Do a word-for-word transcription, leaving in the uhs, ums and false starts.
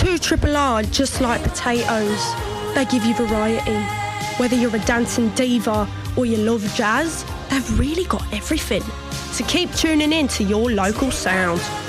two Triple R just like potatoes. They give you variety. Whether you're a dancing diva or you love jazz, they've really got everything. So keep tuning in to your local sound.